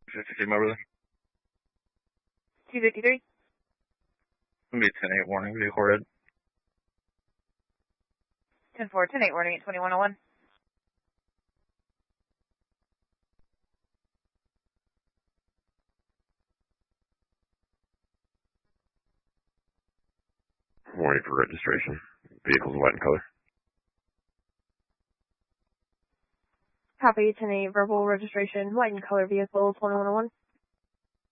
52, my brother. 253. Gonna be 10-8 warning, vehicle red. 10-4, 10-8 warning at 2101. Warning for registration. Vehicle's white in color. Copy, 10-8, verbal registration, white and color vehicle, 2101.